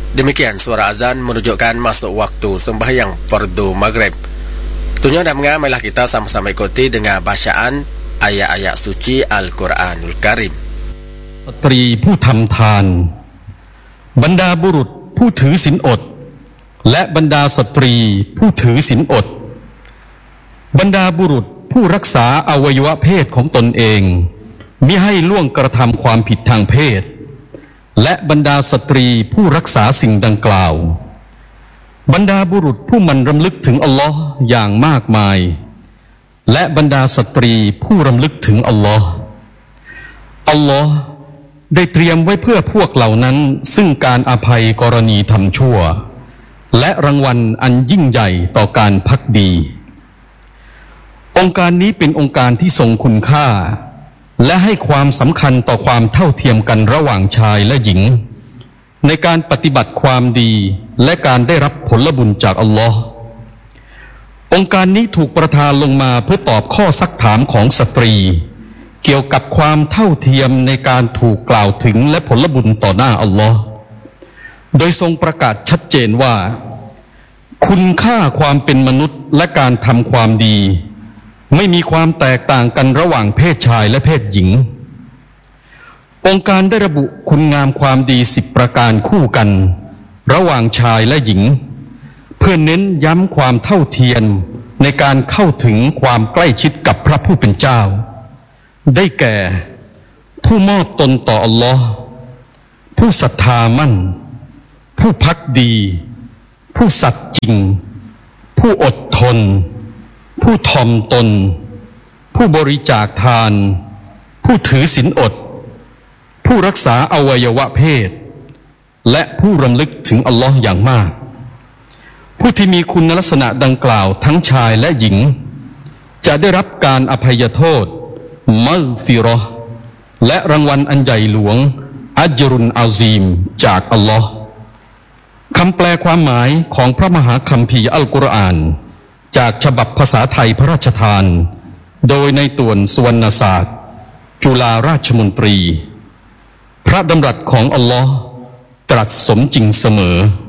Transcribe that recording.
Demikian suara azan menunjukkan masuk waktu sembahyang fardu maghrib. Tujuan dan mengamailah kita sama-sama ikuti dengan bacaan ayat-ayat suci Al-Quranul Karim. สตรีผู้ทำทานบรรดาบุรุษผู้ถือศีลอดและบรรดาสตรีผู้ถือศีลอดบรรดาบุรุษผู้รักษาอวัยวะเพศของตนเองมิให้ล่วงกระทำความผิดทางเพศและบรรดาสตรีผู้รักษาสิ่งดังกล่าวบรรดาบุรุษผู้มันรำลึกถึงอัลลอฮ์อย่างมากมายและบรรดาสตรีผู้รำลึกถึงอัลลอฮ์อัลลอฮ์ได้เตรียมไว้เพื่อพวกเหล่านั้นซึ่งการอภัยกรณีทำชั่วและรางวัลอันยิ่งใหญ่ต่อการภักดีองค์การนี้เป็นองค์การที่ทรงคุณค่าและให้ความสำคัญต่อความเท่าเทียมกันระหว่างชายและหญิงในการปฏิบัติความดีและการได้รับผลบุญจากอัลลอฮ์องค์การนี้ถูกประทานลงมาเพื่อตอบข้อซักถามของสตรีเกี่ยวกับความเท่าเทียมในการถูกกล่าวถึงและผลบุญต่อหน้าอัลลอฮ์โดยทรงประกาศชัดเจนว่าคุณค่าความเป็นมนุษย์และการทำความดีไม่มีความแตกต่างกันระหว่างเพศชายและเพศหญิงองค์การได้ระบุคุณงามความดี10ประการคู่กันระหว่างชายและหญิงเพื่อเน้นย้ำความเท่าเทียมในการเข้าถึงความใกล้ชิดกับพระผู้เป็นเจ้าได้แก่ผู้มอบตนต่ออัลลอฮ์ผู้ศรัทธามั่นผู้ภักดีผู้สัตย์จริงผู้อดทนผู้ถ่อมตนผู้บริจาคทานผู้ถือศีลอดผู้รักษาอวัยวะเพศและผู้รำลึกถึงอัลลอฮ์อย่างมากผู้ที่มีคุณลักษณะดังกล่าวทั้งชายและหญิงจะได้รับการอภัยโทษมัฆฟิเราะห์และรางวัลอันใหญ่หลวงอัจรุนอาซีมจากอัลลอฮ์คำแปลความหมายของพระมหาคัมภีร์อัลกุรอานจากฉบับภาษาไทยพระราชทานโดยในต่วนสุวรรณศาสตร์จุฬาราชมนตรีพระดำรัสของอัลลอฮ์ตรัสสมจริงเสมอ